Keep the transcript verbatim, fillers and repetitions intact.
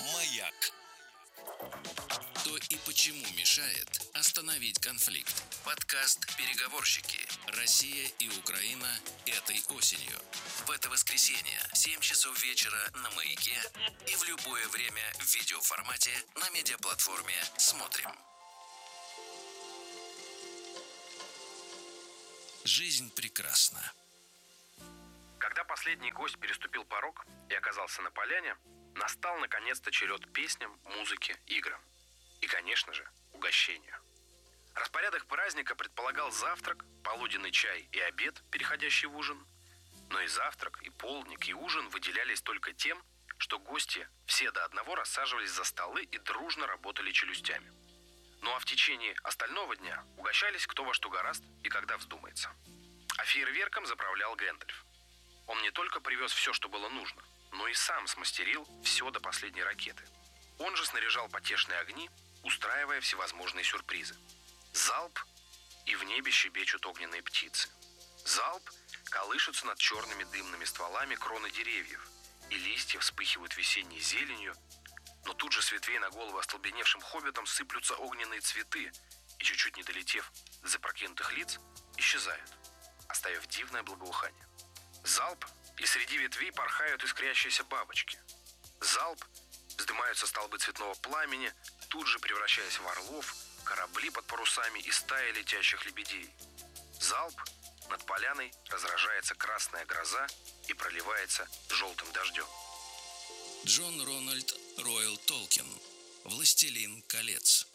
Маяк. Кто и почему мешает остановить конфликт? Подкаст «Переговорщики. Россия и Украина этой осенью». В это воскресенье в семь часов вечера на Маяке и в любое время в видеоформате на медиаплатформе «Смотрим». Жизнь прекрасна. Когда последний гость переступил порог и оказался на поляне, настал наконец-то черед песням, музыке, играм. И, конечно же, угощению. Распорядок праздника предполагал завтрак, полуденный чай и обед, переходящий в ужин. Но и завтрак, и полдник, и ужин выделялись только тем, что гости все до одного рассаживались за столы и дружно работали челюстями. Ну а в течение остального дня угощались кто во что горазд и когда вздумается. А фейерверком заправлял Гэндальф. Он не только привез все, что было нужно, но и сам смастерил все до последней ракеты. Он же снаряжал потешные огни, устраивая всевозможные сюрпризы. Залп, и в небе щебечут огненные птицы. Залп, колышутся над черными дымными стволами кроны деревьев, и листья вспыхивают весенней зеленью, но тут же с ветвей на голову остолбеневшим хоббитам сыплются огненные цветы и, чуть-чуть не долетев до запрокинутых лиц, исчезают, оставив дивное благоухание. Залп, и среди ветвей порхают искрящиеся бабочки. Залп, вздымаются столбы цветного пламени, тут же превращаясь в орлов, корабли под парусами и стаи летящих лебедей. Залп, над поляной разражается красная гроза и проливается желтым дождем. Джон Рональд Ройл Толкин. «Властелин колец».